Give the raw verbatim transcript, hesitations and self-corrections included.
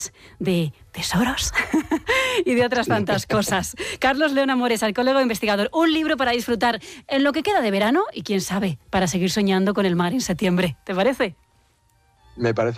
de tesoros y de otras tantas cosas. Carlos León Amores, arqueólogo e investigador. Un libro para disfrutar en lo que queda de verano y, quién sabe, para seguir soñando con el mar en septiembre. ¿Te parece? Me parece